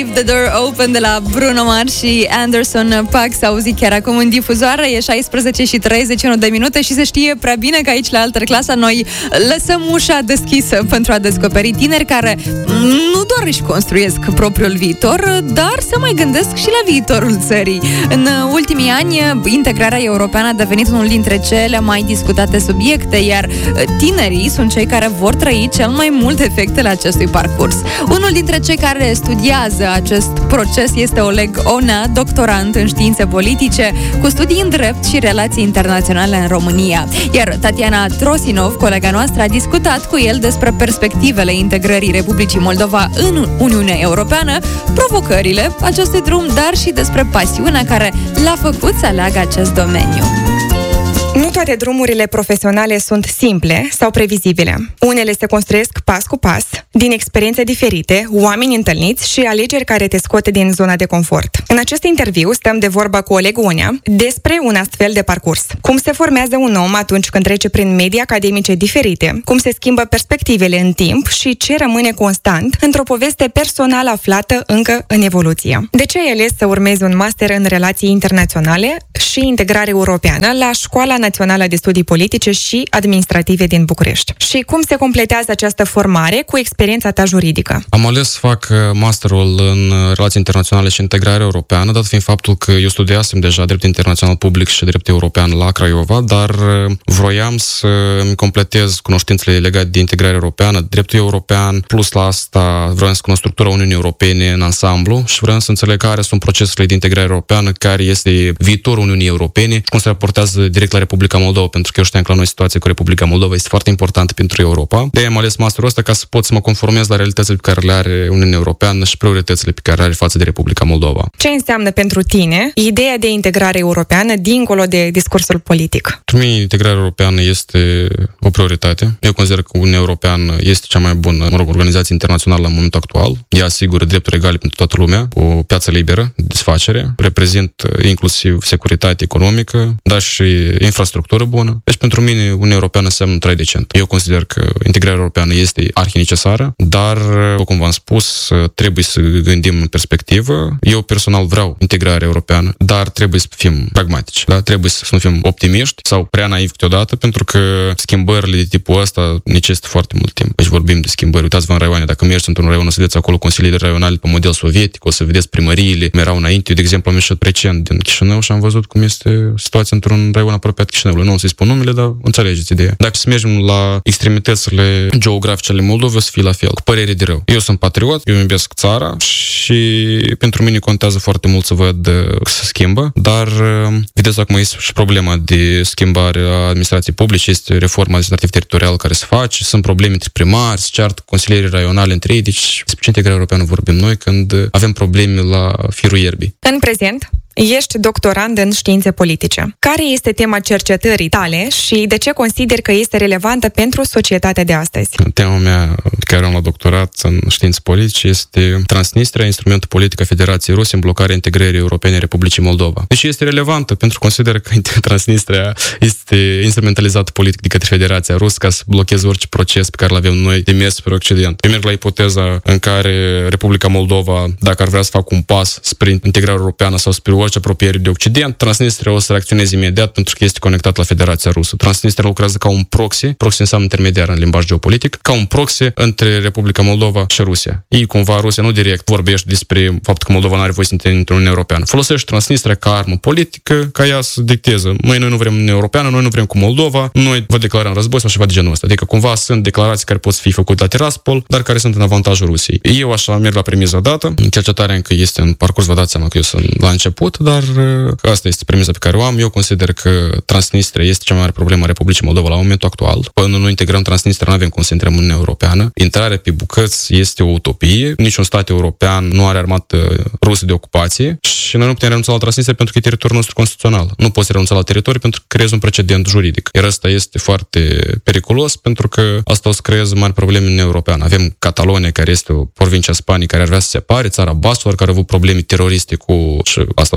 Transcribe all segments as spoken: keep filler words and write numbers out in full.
The Door Open de la Bruno Mars și Anderson .Paak s-a auzit chiar acum în difuzoară. E șaisprezece și treizeci și unu de minute și se știe prea bine că aici la Alter Clasa noi lăsăm ușa deschisă pentru a descoperi tineri care nu doar își construiesc propriul viitor, dar se mai gândesc și la viitorul țării. În ultimii ani, integrarea europeană a devenit unul dintre cele mai discutate subiecte, iar tinerii sunt cei care vor trăi cel mai mult efectele acestui parcurs. Unul dintre cei care studiază acest proces este Oleg Ona, doctorand în științe politice, cu studii în drept și relații internaționale în România. Iar Tatiana Trosinov, colega noastră, a discutat cu el despre perspectivele integrării Republicii Moldova în Uniunea Europeană, provocările acestui drum, dar și despre pasiunea care l-a făcut să aleagă acest domeniu. Nu toate drumurile profesionale sunt simple sau previzibile. Unele se construiesc pas cu pas, din experiențe diferite, oameni întâlniți și alegeri care te scot din zona de confort. În acest interviu stăm de vorbă cu Oleg Ona despre un astfel de parcurs. Cum se formează un om atunci când trece prin medii academice diferite, cum se schimbă perspectivele în timp și ce rămâne constant într-o poveste personală aflată încă în evoluție. De ce ai ales să urmezi un master în relații internaționale și integrare europeană la Școala Națională de Studii Politice și Administrative din București? Și cum se completează această formare cu experiența ta juridică? Am ales să fac masterul în relații internaționale și integrare europeană, dat fiind faptul că eu studiasem deja drept internațional public și drept european la Craiova, dar vroiam să îmi completez cunoștințele legate de integrare europeană, dreptul european, plus la asta vreau să cunosc structura Uniunii Europene în ansamblu și vreau să înțeleg care sunt procesele de integrare europeană, care este viitorul Uniunii Europene, cum se raportează direct la Republica Moldova, pentru că eu știam că la noi situația cu Republica Moldova este foarte importantă pentru Europa. De-aia am ales masterul ăsta ca să pot să mă conformez la realitățile pe care le are Uniunea Europeană și prioritățile pe care le are față de Republica Moldova. Ce înseamnă pentru tine ideea de integrare europeană dincolo de discursul politic? Pentru mine, integrarea europeană este o prioritate. Eu consider că Uniunea Europeană este cea mai bună, mă rog, organizație internațională la momentul actual. Ea asigură drepturi egale pentru toată lumea, o piață liberă, desfacere, reprezintă inclusiv securitate economică, dar și infrastructură bună. Deci pentru mine Uniunea Europeană înseamnă un trai decent. Eu consider că integrarea europeană este arhinecesară, dar, cum v-am spus, trebuie să gândim în perspectivă. Eu personal vreau integrarea europeană, dar trebuie să fim pragmatici. Da? Trebuie să nu fim optimiști sau prea naivi câteodată, pentru că schimbările de tipul ăsta necesită foarte mult timp. Deci vorbim de schimbări. Uitați-vă în raioane. Dacă mergeți într-un raion, o să vedeți acolo consiliile raionale pe model sovietic, o să vedeți primăriile, erau înainte. Eu, de exemplu, am ieșit recent din Chișinău și am văzut cum este situația într-un raion apropiat Chișinăului. Nu o să-i spun numele, dar înțelegeți ideea. Dacă să mergem la extremitățile geografice ale Moldovei, o să fie la fel, cu părere de rău. Eu sunt patriot, eu iubesc țara și pentru mine contează foarte mult să văd că se schimbă, dar vedeți acum este și problema de schimbare a administrației publice, este reforma administrativ-teritorială care se face, sunt probleme între primari, se ceartă consilierii raionale între ei, deci despre ce integrare europeană vorbim noi când avem probleme la firul ierbii. În prezent, ești doctorand în științe politice. Care este tema cercetării tale și de ce consideri că este relevantă pentru societatea de astăzi? Tema mea pe care am la doctorat în științe politice este Transnistria, instrumentul politic a Federației Ruse în blocarea integrării europene a Republicii Moldova. Deci este relevantă pentru că consider că Transnistria este instrumentalizată politic de către Federația Rusă ca să blocheze orice proces pe care îl avem noi de mers spre Occident. Eu merg la ipoteza în care Republica Moldova, dacă ar vrea să facă un pas spre integrarea europeană sau spre orice apropiere de Occident, Transnistria o să reacționeze imediat pentru că este conectat la Federația Rusă. Transnistria lucrează ca un proxy, proxy înseamnă intermediar în limbaj geopolitic, ca un proxy între Republica Moldova și Rusia. Ei, cumva, Rusia nu direct vorbește despre faptul că Moldova nu are voie să intre într-Uniunea Europeană. Folosește Transnistria ca armă politică, ca ea să dicteze. Măi, noi nu vrem Uniunea Europeană, noi nu vrem cu Moldova, noi vă declarăm război sau ceva de genul ăsta. Adică, cumva, sunt declarații care pot fi făcute la Tiraspol, dar care sunt în avantajul Rusiei. Eu așa merg la premiza dată. Cercetarea încă este în parcurs, vă dați seama că eu sunt la început, dar asta este premisa pe care o am. Eu consider că Transnistria este cea mai mare problemă a Republicii Moldova la momentul actual. Până nu integrăm Transnistria, nu avem cum să intrăm în Uniunea Europeană. Intrarea pe bucăți este o utopie. Niciun stat european nu are armată rusă de ocupație și noi nu putem renunța la Transnistria pentru că e teritoriul nostru constituțional. Nu poți renunța la teritoriu pentru că creezi un precedent juridic. Iar asta este foarte periculos pentru că asta o să creeze mari probleme în Uniunea Europeană. Avem Catalonia, care este o provincie a Spaniei care ar vrea să se separe, țara Bascurilor, care a avut probleme teroriste cu și asta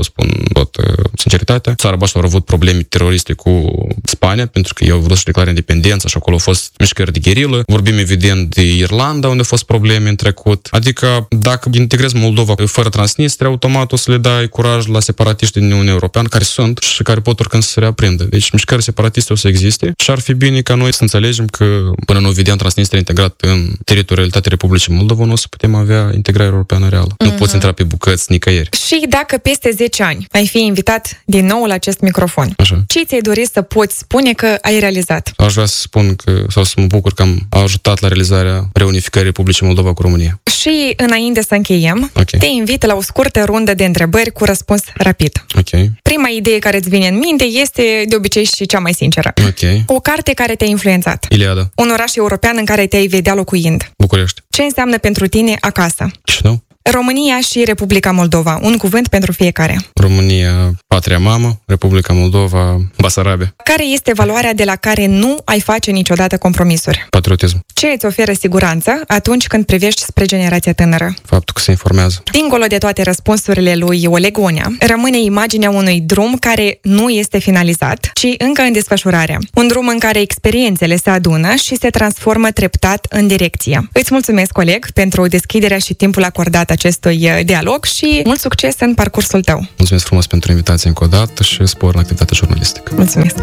spun tot sinceritatea. Țara Baștilor a avut probleme teroriste cu Spania, pentru că ei au vrut să declare independența și acolo au fost mișcări de gherilă. Vorbim evident de Irlanda, unde au fost probleme în trecut. Adică dacă integrezi Moldova fără Transnistria, automat o să le dai curaj la separatiști din Uniunea Europeană, care sunt și care pot oricând să se reaprindă. Deci mișcări separatiste o să existe și ar fi bine ca noi să înțelegem că până nu vedem Transnistria integrat în teritorialitatea Republicii Moldova, nu o să putem avea integrare europeană reală. Mm-hmm. Nu poți intra pe bucăți nicăieri. Și dacă peste zece ani ai fi invitat din nou la acest microfon, așa, ce ți-ai dori să poți spune că ai realizat? Aș vrea să spun că, sau să mă bucur că am ajutat la realizarea reunificării Republicii Moldova cu România. Și înainte să încheiem, okay, te invit la o scurtă rundă de întrebări cu răspuns rapid. Ok. Prima idee care îți vine în minte este de obicei și cea mai sinceră. Ok. O carte care te-a influențat. Iliada. Un oraș european în care te-ai vedea locuind. București. Ce înseamnă pentru tine acasă? Chișinău. România și Republica Moldova. Un cuvânt pentru fiecare. România, patria mamă, Republica Moldova, Basarabia. Care este valoarea de la care nu ai face niciodată compromisuri? Patriotism. Ce îți oferă siguranță atunci când privești spre generația tânără? Faptul că se informează. Dincolo de toate răspunsurile lui Oleg Onea, rămâne imaginea unui drum care nu este finalizat, ci încă în desfășurare. Un drum în care experiențele se adună și se transformă treptat în direcție. Îți mulțumesc, Oleg, pentru deschiderea și timpul acordat acestui dialog și mult succes în parcursul tău. Mulțumesc frumos pentru invitație încă o dată și spor în activitatea jurnalistică. Mulțumesc!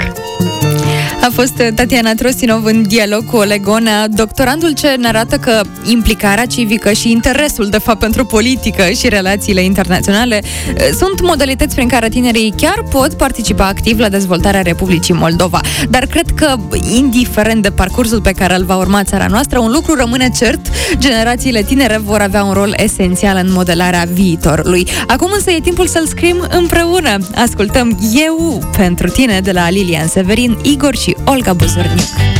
A fost Tatiana Trostinov în dialog cu Oleg Onea, doctorandul ce ne arată că implicarea civică și interesul, de fapt, pentru politică și relațiile internaționale sunt modalități prin care tinerii chiar pot participa activ la dezvoltarea Republicii Moldova. Dar cred că, indiferent de parcursul pe care îl va urma țara noastră, un lucru rămâne cert: generațiile tinere vor avea un rol esențial în modelarea viitorului. Acum însă e timpul să-l scriem împreună. Ascultăm Eu pentru tine de la Lilian Severin, Igor și Olga Buzărniuc.